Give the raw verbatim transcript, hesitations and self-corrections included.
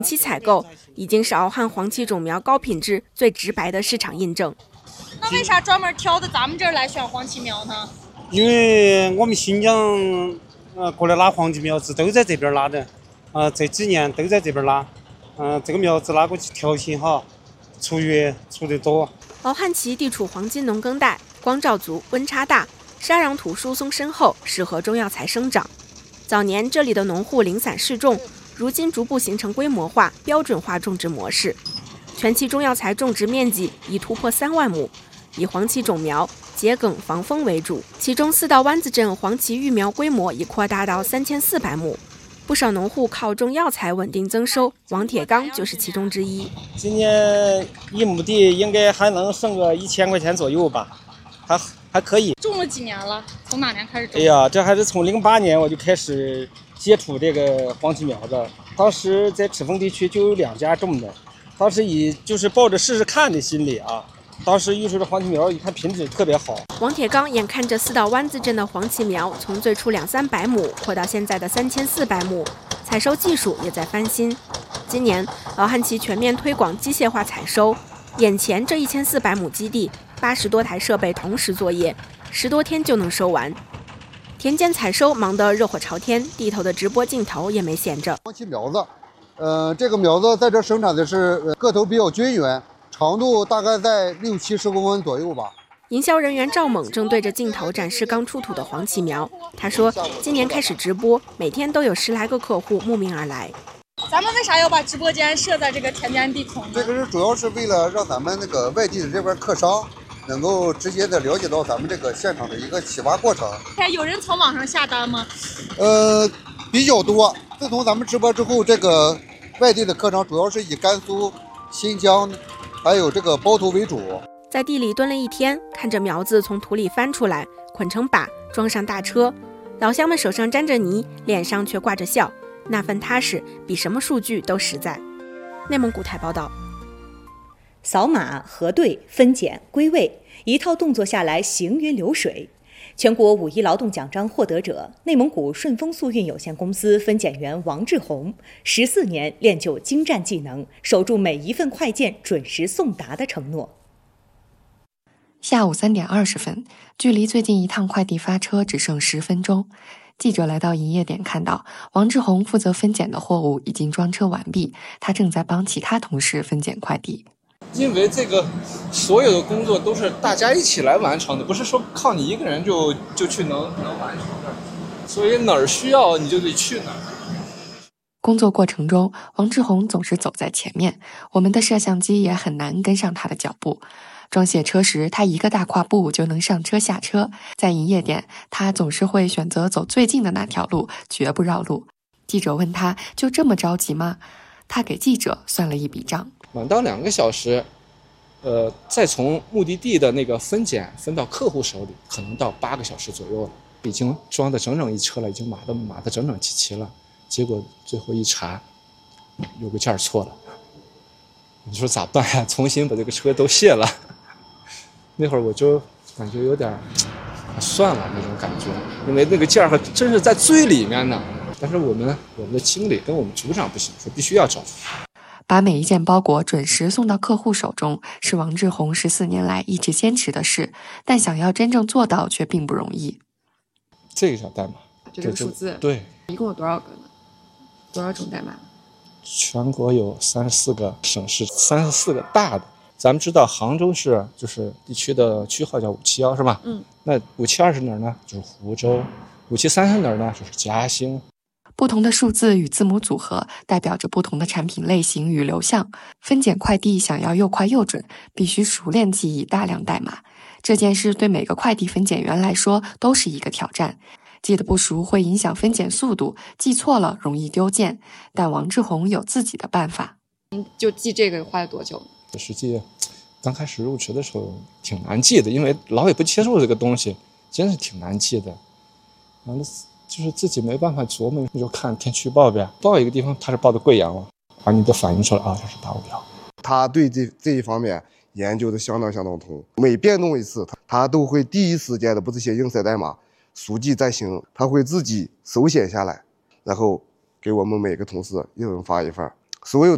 其采购已经是敖汉黄芪种苗高品质、最直白的市场印证。 那为啥专门挑的咱们这儿来选黄芪苗呢？ 因为我们新疆呃过来拉黄芪苗子都在这边拉的，呃这几年都在这边拉，嗯、呃、这个苗子拉过去调型哈，出月出得多。 敖汉芪地处黄金农耕带，光照足，温差大，沙壤土疏松深厚，适合中药材生长。早年这里的农户零散适种，如今逐步形成规模化、标准化种植模式。全期中药材种植面积已突破三万亩，以黄芪种苗、桔梗、防风为主，其中四道湾子镇黄芪育苗规模已扩大到三千四百亩。不少农户靠种药材稳定增收，王铁刚就是其中之一。 今年一亩地应该还能剩个一千块钱左右吧，还还可以。 种了几年了？从哪年开始种？ 哎呀，这还是从零八年我就开始接触这个黄芪苗子，当时在赤峰地区就有两家种的，当时以就是抱着试试看的心理啊。当时育出的黄芪苗，一看品质特别好。 王铁刚眼看着四道湾子镇的黄芪苗从最初两三百亩扩到现在的三千四百亩，采收技术也在翻新。今年敖汉芪全面推广机械化采收，眼前这一千四百亩基地，八十多台设备同时作业，十多天就能收完。田间采收忙得热火朝天，地头的直播镜头也没闲着。 黄芪苗子，呃，这个苗子在这生产的是个头比较均匀。长度大概在六七十公分左右吧。 营销人员赵猛正对着镜头展示刚出土的黄芪苗。他说，今年开始直播，每天都有十来个客户慕名而来。 咱们为啥要把直播间设在这个田间地头呢？ 这个是主要是为了让咱们那个外地的这边客商能够直接的了解到咱们这个现场的一个起挖过程。 有人从网上下单吗？ 呃，比较多。自从咱们直播之后，这个外地的客商主要是以甘肃、新疆还有这个包头为主。 在地里蹲了一天，看着苗子从土里翻出来，捆成把，装上大车，老乡们手上沾着泥，脸上却挂着笑，那份踏实比什么数据都实在。内蒙古台报道。 扫码、核对、分拣、归位，一套动作下来行云流水。全国五一劳动奖章获得者，内蒙古顺丰速运有限公司分拣员王志红，十四年练就精湛技能，守住每一份快件准时送达的承诺。 下午三点二十分，距离最近一趟快递发车只剩十分钟。记者来到营业点，看到王志红负责分拣的货物已经装车完毕，他正在帮其他同事分拣快递。 因为这个所有的工作都是大家一起来完成的，不是说靠你一个人就就去能能完成的，所以哪儿需要你就得去哪儿。 工作过程中，王志红总是走在前面，我们的摄像机也很难跟上他的脚步。装卸车时，他一个大跨步就能上车下车。在营业点，他总是会选择走最近的那条路，绝不绕路。记者问他，就这么着急吗？他给记者算了一笔账。 晚到两个小时，呃，再从目的地的那个分拣分到客户手里，可能到八个小时左右了。已经装的整整一车了，已经码的码的整整齐齐了。结果最后一查，有个件错了。你说咋办呀？重新把这个车都卸了。那会儿我就感觉有点算了那种感觉，因为那个件儿真是在最里面呢。但是我们我们的经理跟我们组长不行，说必须要找。 把每一件包裹准时送到客户手中，是王志红十四年来一直坚持的事，但想要真正做到却并不容易。 这个叫代码， 这个数字， 对， 一共有多少个呢？多少种代码？ 全国有三十四个省市，三十四个大的。咱们知道杭州市就是地区的区号叫五七幺，是吧？ 嗯。 那五七二是哪儿呢？就是湖州。五七三是哪儿呢？就是嘉兴。 不同的数字与字母组合代表着不同的产品类型与流向。分拣快递想要又快又准，必须熟练记忆大量代码。这件事对每个快递分拣员来说都是一个挑战。记得不熟会影响分拣速度，记错了容易丢件。但王志红有自己的办法。 您就记这个花了多久？ 实际刚开始入职的时候挺难记的，因为老也不接触这个东西，真是挺难记的。完了就是自己没办法琢磨，就看天气预报呗。到一个地方它是报的贵阳了，把你都反映出来啊，这是达目标。 他对这这一方面研究的相当相当通，每变动一次，他都会第一时间的把这些硬塞代码熟记在心，他会自己手写下来，然后给我们每个同事一人发一份。所有